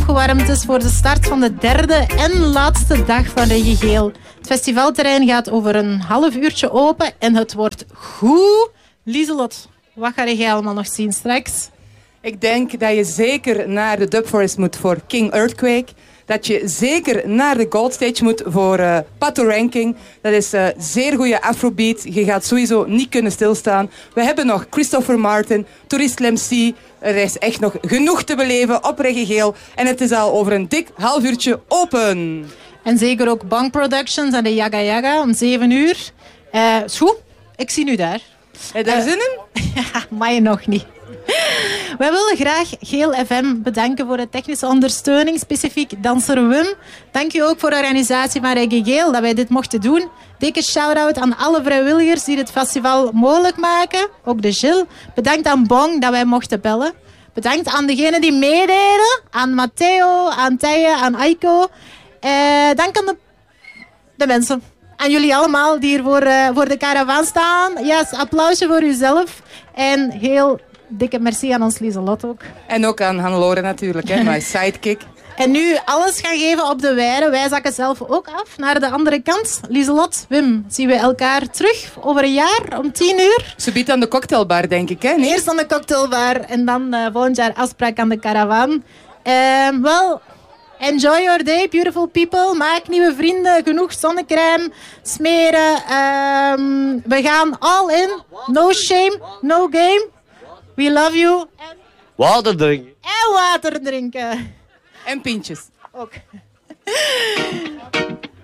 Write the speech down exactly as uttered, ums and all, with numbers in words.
opgewarmd is voor de start van de derde en laatste dag van Reggae Geel. Het festivalterrein gaat over een half uurtje open en het wordt goed. Lieselot, wat ga jij allemaal nog zien straks? Ik denk dat je zeker naar de Dub Forest moet voor King Earthquake. Dat je zeker naar de Gold Stage moet voor uh, Pato Ranking. Dat is uh, zeer goede afrobeat. Je gaat sowieso niet kunnen stilstaan. We hebben nog Christopher Martin, Tourist Lem C. Er is echt nog genoeg te beleven op Reggae Geel. En het is al over een dik half uurtje open. En zeker ook Bang Productions en de Yaga Yaga om zeven uur. Uh, is goed, ik zie u daar. Heb je daar uh, zin in? Ja, maar je nog niet. Wij willen graag Geel F M bedanken voor de technische ondersteuning, specifiek danser Wim. Dank u ook voor de organisatie van Reggae Geel dat wij dit mochten doen. Dikke shout-out aan alle vrijwilligers die dit festival mogelijk maken. Ook de Gilles. Bedankt aan Bong dat wij mochten bellen. Bedankt aan degenen die meededen. Aan Matteo, aan Tije, aan Aiko. Eh, dank aan de, de mensen. Aan jullie allemaal die hier voor, uh, voor de caravan staan. Yes, applausje voor uzelf. En heel dikke merci aan ons Lieselot ook. En ook aan Hannelore natuurlijk, hè, mijn sidekick. En nu alles gaan geven op de weide. Wij zakken zelf ook af naar de andere kant. Lieselot, Wim, zien we elkaar terug over een jaar om tien uur? Ze biedt aan de cocktailbar, denk ik. Hè? Nee? Eerst aan de cocktailbar en dan uh, volgend jaar afspraak aan de caravan. Uh, Wel... Enjoy your day, beautiful people. Maak nieuwe vrienden, genoeg zonnecrème, smeren. Um, we gaan all in. No shame, no game. We love you. En water drinken. En water drinken. En pintjes. Ook.